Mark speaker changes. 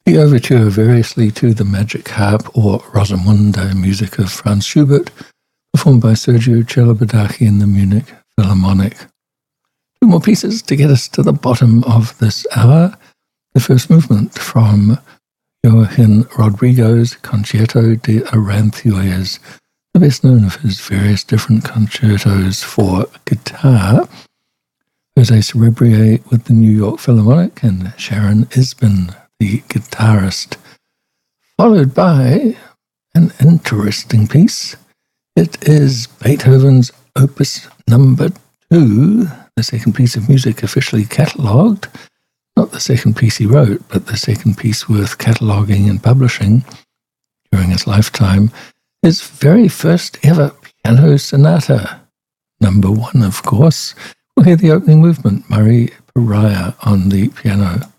Speaker 1: The overture variously to the Magic Harp or Rosamunde music of Franz Schubert, performed by Sergio Celibidache in the Munich Philharmonic. Two more pieces to get us to the bottom of this hour. The first movement from Joaquin Rodrigo's Concierto de Aranjuez, the best known of his various different concertos for guitar. Jose Cerebrier with the New York Philharmonic and Sharon Isbin, the guitarist, followed by an interesting piece. It is Beethoven's Opus Number 2, the second piece of music officially catalogued. Not the second piece he wrote, but the second piece worth cataloguing and publishing during his lifetime. His very first ever piano sonata, number 1, of course. We'll hear the opening movement, Murray Pariah on the piano.